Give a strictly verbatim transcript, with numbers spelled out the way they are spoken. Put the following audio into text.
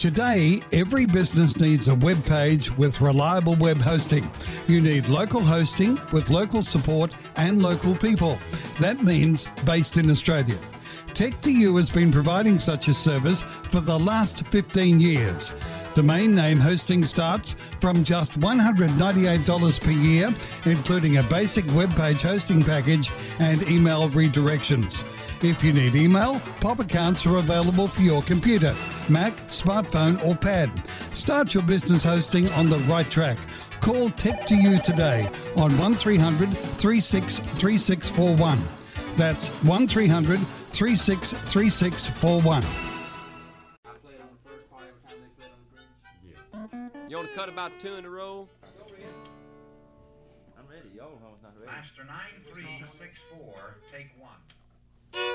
Today, every business needs a web page with reliable web hosting. You need local hosting with local support and local people. That means based in Australia. Tech two U has been providing such a service for the last fifteen years. Domain name hosting starts from just one hundred ninety-eight dollars per year, including a basic web page hosting package and email redirections. If you need email, Pop accounts are available for your computer, Mac, smartphone or pad. Start your business hosting on the right track. Call Tech two U today on one three hundred, three six three six four one. That's one three hundred, three six three six four one. You want to cut about two in a row? I'm ready. Y'all know it's not ready. Master nine three six four, take one.